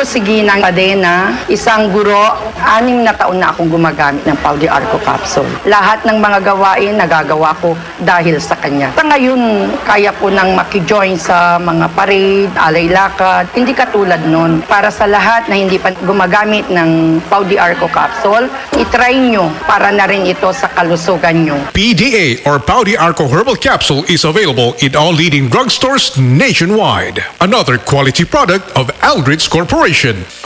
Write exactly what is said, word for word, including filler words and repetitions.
Ako si Ginang Padena, isang guro, anim na taon na akong gumagamit ng Pau de Arco capsule. Lahat ng mga gawain nagagawa ko dahil sa kanya. Sa ngayon, kaya po nang makijoin sa mga parade, alay lakad, hindi katulad nun. Para sa lahat na hindi pa gumagamit ng Pau de Arco capsule, itry nyo para na rin ito sa kalusugan nyo. P D A or Pau de Arco Herbal Capsule is available in all leading drugstores nationwide. Another quality product of Aldrich Corporation.